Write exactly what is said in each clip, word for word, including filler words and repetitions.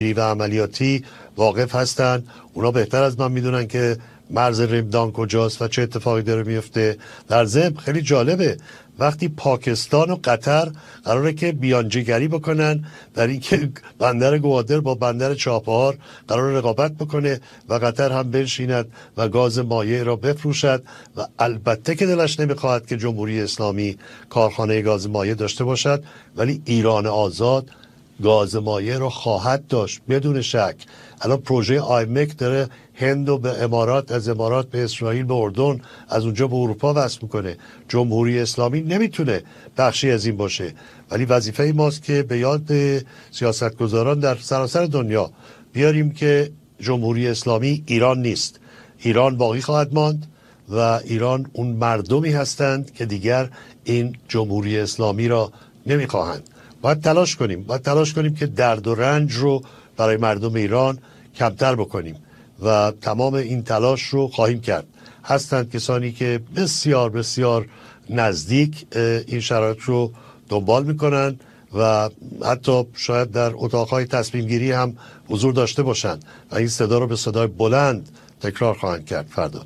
و عملیاتی واقف هستن. اونا بهتر از من میدونن که مرز رمدان کجاست و چه اتفاقی داره میفته. در ضمن خیلی جالبه وقتی پاکستان و قطر قراره که بیانجیگری بکنن در اینکه بندر گوادر با بندر چابهار قرار رقابت بکنه و قطر هم بنشیند و گاز مایع را بفروشد و البته که دلش نمیخواهد که جمهوری اسلامی کارخانه گاز مایع داشته باشد، ولی ایران آزاد گاز مایع رو خواهد داشت بدون شک. الان پروژه آیمک داره هند و به امارات، از امارات به اسرائیل به اردن، از اونجا به اروپا وصل میکنه. جمهوری اسلامی نمیتونه بخشی از این باشه، ولی وظیفه ماست که به یاد سیاستگزاران در سراسر دنیا بیاریم که جمهوری اسلامی ایران نیست. ایران باقی خواهد ماند و ایران اون مردمی هستند که دیگر این جمهوری اسلامی را نمیخواهند. باید تلاش کنیم باید تلاش کنیم که درد و رنج رو برای مردم ایران کمتر بکنیم و تمام این تلاش رو خواهیم کرد. هستند کسانی که بسیار بسیار نزدیک این شرایط رو دنبال میکنن و حتی شاید در اتاقهای تصمیم گیری هم حضور داشته باشند و این صدا رو به صدای بلند تکرار خواهند کرد. فرداد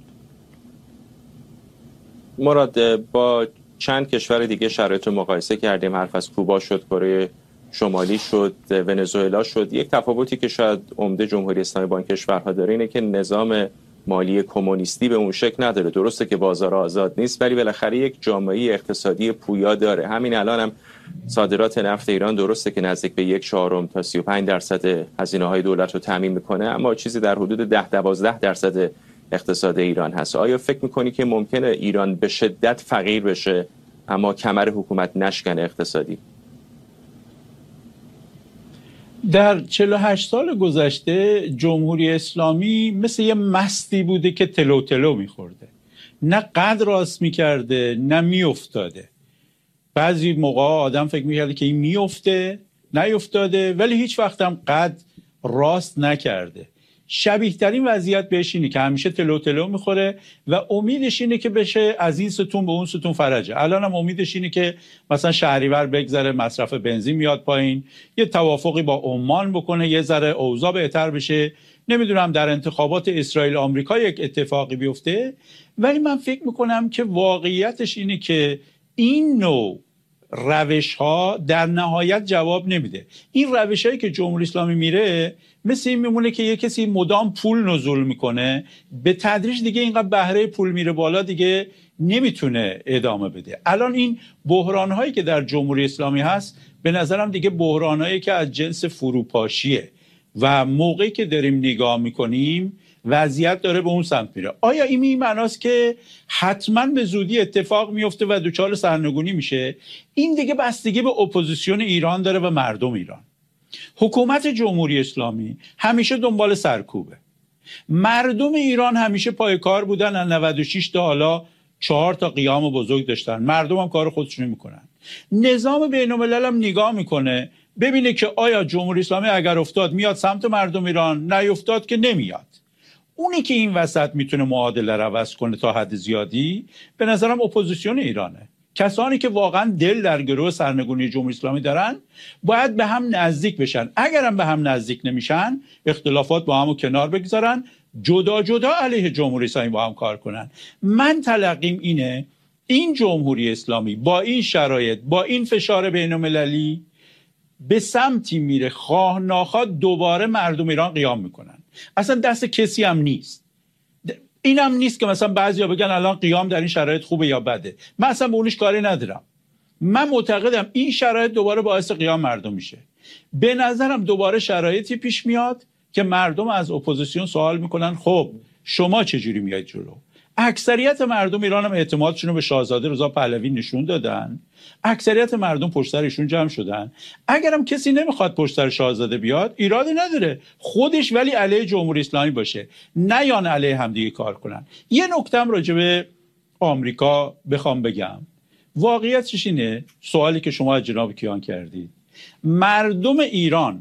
مراد، با چند کشور دیگه شرایط رو مقایسه کردیم. حرف از کوبا شد، کره شمالی شد، ونزوئلا شد. یک تفاوتی که شاید عمده جمهوری اسلامی با این کشورها داره اینه که نظام مالی کمونیستی به اون شکل نداره. درسته که بازار آزاد نیست، ولی بالاخره یک جامعه اقتصادی پویا داره. همین الان هم صادرات نفت ایران درسته که نزدیک به یک چهارم تا سی و پنج درصد هزینه های دولت رو تامین میکنه، اما چیزی در حدود ده دوازده درصد اقتصاد ایران هست. آیا فکر میکنی که ممکنه ایران به شدت فقیر بشه اما کمر حکومت نشکنه اقتصادی؟ در چهل و هشت سال گذشته جمهوری اسلامی مثل یه مستی بوده که تلو تلو میخورده، نه قد راست میکرده نه میافتاده. بعضی موقع آدم فکر میکرده که این میافته، نیفتاده، ولی هیچ وقت هم قد راست نکرده. شبیه ترین وضعیت بهش اینه که همیشه تلو تلو میخوره و امیدش اینه که بشه از این ستون به اون ستون فرجه. الان هم امیدش اینه که مثلا شهریور بگذره، مصرف بنزین میاد پایین، یه توافقی با عمان بکنه، یه ذره اوضاع بهتر بشه، نمیدونم در انتخابات اسرائیل آمریکا یک اتفاقی بیفته. ولی من فکر میکنم که واقعیتش اینه که این نوع روش ها در نهایت جواب نمیده. این روش هایی که جمهوری اسلامی میره مثل این میمونه که یه کسی مدام پول نزول میکنه، به تدریج دیگه اینقدر بهره پول میره بالا، دیگه نمیتونه ادامه بده. الان این بحران هایی که در جمهوری اسلامی هست به نظرم دیگه بحران هایی که از جنس فروپاشیه و موقعی که داریم نگاه میکنیم وضعیت داره به اون سمت میره. آیا این این معناست که حتما به زودی اتفاق میفته و دوچار سرنگونی میشه؟ این دیگه بستگی به اپوزیسیون ایران داره و مردم ایران. حکومت جمهوری اسلامی همیشه دنبال سرکوبه. مردم ایران همیشه پای کار بودن، از نود و شش تا حالا چهار تا قیام بزرگ داشتن. مردم هم کار خودشون میکنن. نظام بین الملل هم نگاه میکنه ببینه که آیا جمهوری اسلامی اگر افتاد میاد سمت مردم ایران، نیفتاد که نمیاد. اونی که این وسط میتونه معادله رو عوض کنه تا حد زیادی به نظرم اپوزیسیون ایرانه. کسانی که واقعا دل در گروه سرنگونی جمهوری اسلامی دارن باید به هم نزدیک بشن. اگرم به هم نزدیک نمیشن، اختلافات با همو کنار بگذارن، جدا جدا علیه جمهوری اسلامی با هم کار کنن. من تلقیم اینه این جمهوری اسلامی با این شرایط، با این فشار بین المللی به سمتی میره خواه ناخواه دوباره مردم ایران قیام میکنن. اصلا دست کسی هم نیست. این هم نیست که مثلا بعضیا بگن الان قیام در این شرایط خوبه یا بده. من اصلا به اونش کاری ندارم. من معتقدم این شرایط دوباره باعث قیام مردم میشه. به نظرم دوباره شرایطی پیش میاد که مردم از اپوزیسیون سوال میکنن خب شما چجوری میایید جلو؟ اکثریت مردم ایران هم اعتمادشون رو به شاهزاده رضا پهلوی نشون دادن. اکثریت مردم پشت سر ایشون جمع شدن. اگرم کسی نمیخواد پشت سر شاهزاده بیاد، ایرادی نداره، خودش ولی علیه جمهوری اسلامی باشه، نه یان علیه همدیگه کار کنن. یه نکتم راجع به آمریکا بخوام بگم، واقعیتش اینه، سوالی که شما از جناب کیان کردید، مردم ایران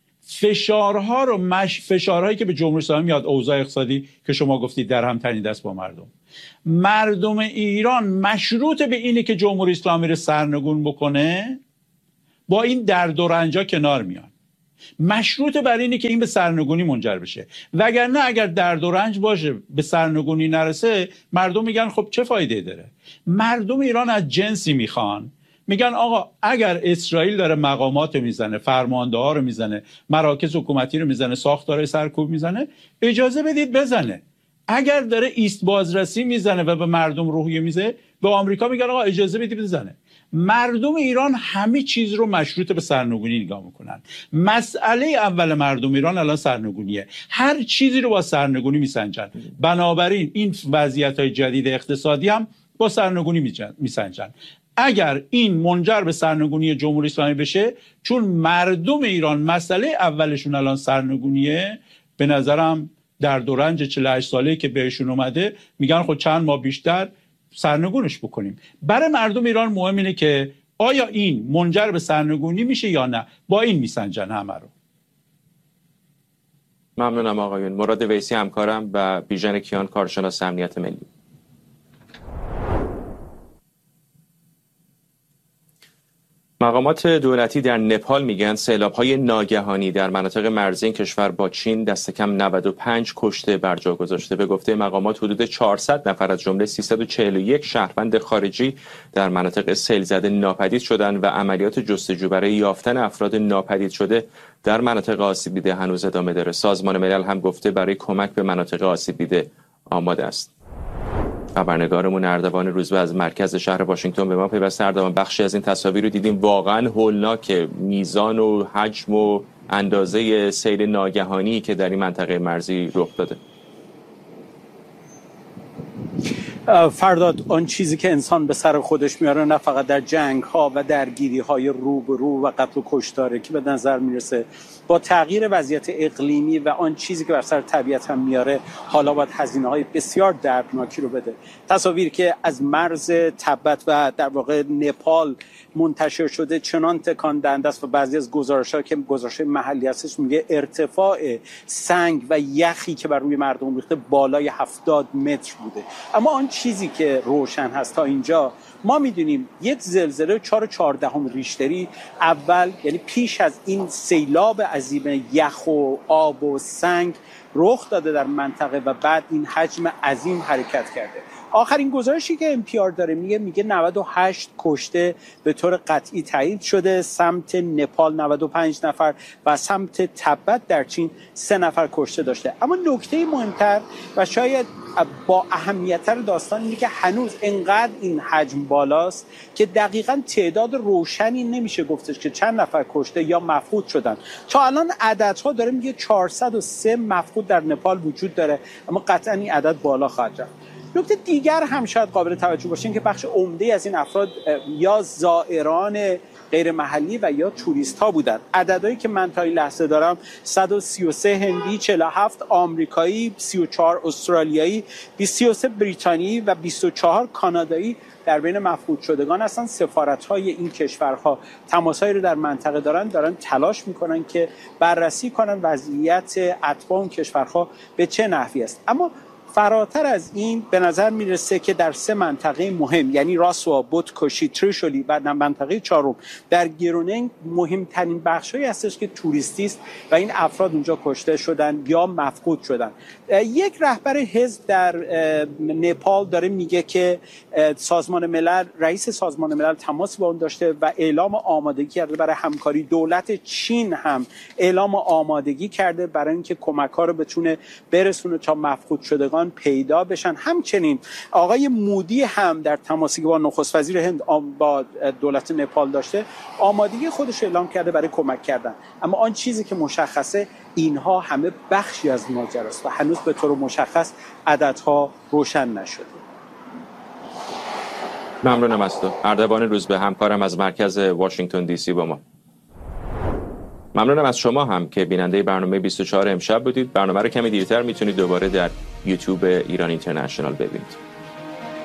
فشارها رو مش فشارهایی که به جمهوری اسلامی میاد، اوضاع اقتصادی که شما گفتید در هم تنیده است با مردم، مردم ایران مشروط به اینه که جمهوری اسلامی رو سرنگون بکنه با این درد و رنجا کنار میان. مشروط بر اینه که این به سرنگونی منجر بشه، وگرنه اگر درد و رنج باشه به سرنگونی نرسه، مردم میگن خب چه فایده داره. مردم ایران از جنسی میخوان، میگن آقا اگر اسرائیل داره مقامات میزنه، فرمانده ها رو میزنه، مراکز حکومتی رو میزنه، ساختار سرکوب میزنه، اجازه بدید بزنه. اگر داره ایست بازرسی میزنه و به مردم روحیه میزنه، به آمریکا میگن آقا اجازه بدید بزنه. مردم ایران همه چیز رو مشروط به سرنگونی نگاه میکنن. مسئله اول مردم ایران الان سرنگونیه، هر چیزی رو با سرنگونی میسنجن. بنابراین این وضعیت‌های جدید اقتصادی هم با سرنگونی میسنجن. اگر این منجر به سرنگونی جمهوری اسلامی بشه، چون مردم ایران مسئله اولشون الان سرنگونیه، به نظرم در دورنج چهل و هشت ساله که بهشون اومده میگن خب چند ماه بیشتر سرنگونش بکنیم. برای مردم ایران مهم اینه که آیا این منجر به سرنگونی میشه یا نه، با این میسنجن همه رو. ممنونم آقایون. مراد ویسی همکارم و بیژن کیان کارشناس امنیت ملی. مقامات دولتی در نپال میگن سیلاب‌های ناگهانی در مناطق مرزی این کشور با چین دست کم نود و پنج کشته بر جا گذاشته. به گفته مقامات حدود چهارصد نفر از جمله سیصد و چهل و یک شهروند خارجی در مناطق سیل زده ناپدید شدند و عملیات جستجو برای یافتن افراد ناپدید شده در مناطق آسیب دیده هنوز ادامه داره. سازمان ملل هم گفته برای کمک به مناطق آسیب دیده آماده است. خبرنگارمون اردوان روزبه از مرکز شهر واشنگتن به ما پیوسته. اردوان، بخشی از این تصاویر رو دیدیم، واقعا هولناکه، میزان و حجم و اندازه سیل ناگهانی که در این منطقه مرزی رخ داده. فرداد، آن چیزی که انسان به سر خودش میاره نه فقط در جنگ ها و درگیری های روبرو و قتل و کشتاره که به نظر میرسه با تغییر وضعیت اقلیمی و آن چیزی که بر سر طبیعت هم میاره حالا باید هزینه های بسیار دردناکی رو بده. تصاویر که از مرز تبت و در واقع نپال منتشر شده چنان تکان دهنده است و بعضی از گزارش‌ها که گزارش محلی هستش میگه ارتفاع سنگ و یخی که بر روی مردم ریخته بالای هفتاد متر بوده. اما آن چیزی که روشن هست تا اینجا، ما میدونیم یک زلزله چهار و چهاردهم ریشتری اول، یعنی پیش از این سیلاب عظیم یخ و آب و سنگ رخ داده در منطقه و بعد این حجم عظیم حرکت کرده. آخرین گزارشی که ام پی آر داره میگه میگه نود و هشت کشته به طور قطعی تایید شده، سمت نپال نود و پنج نفر و سمت تبت در چین سه نفر کشته داشته. اما نکته مهمتر و شاید با اهمیت‌تر داستان اینه که هنوز انقدر این حجم بالاست که دقیقاً تعداد روشنی نمیشه گفتش که چند نفر کشته یا مفقود شدن. تا الان عددها داره میگه چهارصد و سه مفقود در نپال وجود داره، اما قطعاً این عدد بالا خواهد رفت. نکته دیگر هم شاید قابل توجه باشه این که بخش عمده از این افراد یا زائران غیر محلی و یا توریست ها بودن. عددهایی که من تا این لحظه دارم صد و سی و سه هندی، چهل و هفت آمریکایی، سی و چهار استرالیایی، سی و سه بریتانیایی و بیست و چهار کانادایی در بین مفقود شدگان هستن. سفارت‌های این کشورها تماسایی رو در منطقه دارن دارن تلاش میکنن که بررسی کنن وضعیت اتباع اون کشورها به چه نحوی است. اما فراتر از این به نظر میرسه که در سه منطقه مهم، یعنی راسوا، بوتکوشی، تریشولی و در منطقه چهارم در گروننگ، مهمترین بخشی هستش که توریستی است و این افراد اونجا کشته شدن یا مفقود شدن. یک رهبر حزب در نپال داره میگه که سازمان ملل، رئیس سازمان ملل تماس با اون داشته و اعلام آمادگی کرده برای همکاری. دولت چین هم اعلام آمادگی کرده برای اینکه کمک‌ها رو بتونه برسونه تا مفقود شدگان پیدا بشن. همچنین آقای مودی هم در تماسی که با نخست وزیر هند با دولت نپال داشته آمادگی خودش اعلام کرده برای کمک کردن. اما آن چیزی که مشخصه اینها همه بخشی از ماجراست و هنوز به طور مشخص عددها روشن نشده. ممنونم از تو. اردوان روزبه همکارم از مرکز واشنگتن دی سی با ما. ممنونم از شما هم که بیننده برنامه بیست و چهار امشب بودید. برنامه رو کمی دیرتر میتونید دوباره در یوتیوب ایران اینترنشنال ببینید.